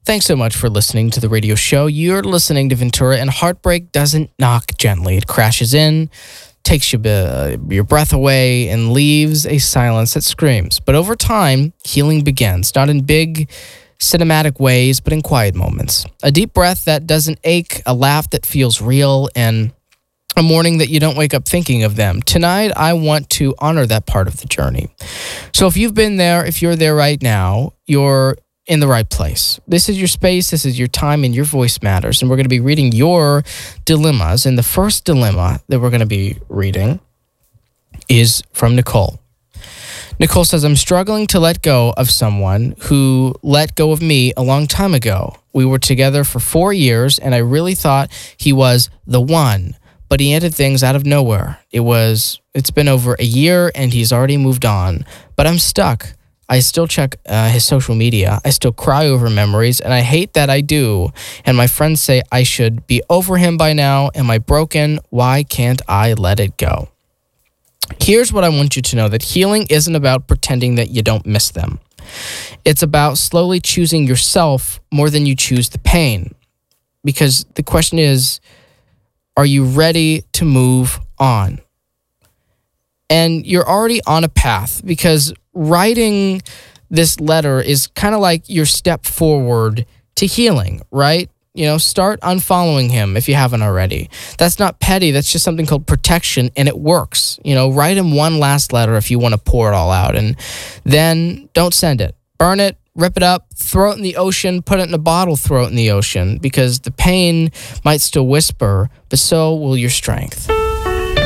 Thanks so much for listening to the radio show. You're listening to Ventura, and heartbreak doesn't knock gently. It crashes in, takes your breath away, and leaves a silence that screams. But over time, healing begins, not in big cinematic ways, but in quiet moments. A deep breath that doesn't ache, a laugh that feels real, and a morning that you don't wake up thinking of them. Tonight, I want to honor that part of the journey. So if you've been there, if you're there right now, you're in the right place. This is your space, this is your time, and your voice matters. And we're going to be reading your dilemmas. And the first dilemma that we're going to be reading is from Nicole. Nicole says, I'm struggling to let go of someone who let go of me a long time ago. We were together for 4 years, and I really thought he was the one, but he ended things out of nowhere. It's been over a year, and he's already moved on, but I'm stuck. I still check his social media. I still cry over memories, and I hate that I do. And my friends say I should be over him by now. Am I broken? Why can't I let it go? Here's what I want you to know, that healing isn't about pretending that you don't miss them. It's about slowly choosing yourself more than you choose the pain. Because the question is, are you ready to move on? And you're already on a path, because writing this letter is kind of like your step forward to healing, right? Start unfollowing him if you haven't already. That's not petty. That's just something called protection, and it works. Write him one last letter if you want to pour it all out, and then don't send it. Burn it, rip it up, throw it in the ocean, put it in a bottle, throw it in the ocean, because the pain might still whisper, but so will your strength.